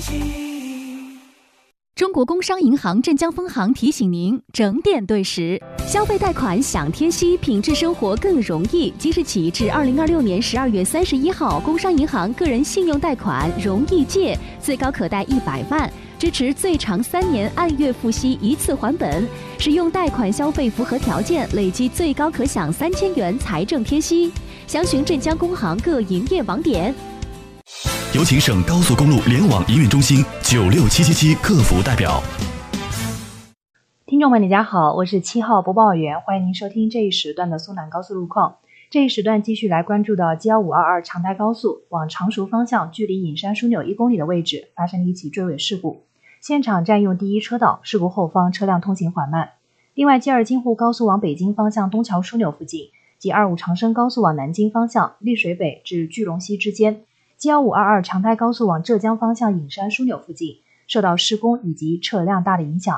中国工商银行镇江分行提醒您整点对时，消费贷款享贴息，品质生活更容易。即日起至2026年12月31号，工商银行个人信用贷款容易借，最高可贷100万，支持最长3年按月付息一次还本。使用贷款消费符合条件，累计最高可享3000元财政贴息。详询镇江工行各营业网点。 有请省高速公路联网营运中心96777客服代表。 听众们，大家好，我是7号播报员，欢迎您收听这一时段的苏南高速路况。这一时段继续来关注到 G1522 长台高速往常熟方向，距离隐山枢纽1公里的位置发生了一起追尾事故，现场占用第一车道，事故后方车辆通行缓慢。另外 G2 京沪高速往北京方向东桥枢纽附近及25长深高速往南京方向丽水北至巨龙溪之间，G1522 长台高速往浙江方向隐山枢纽附近受到施工以及车流量大的影响，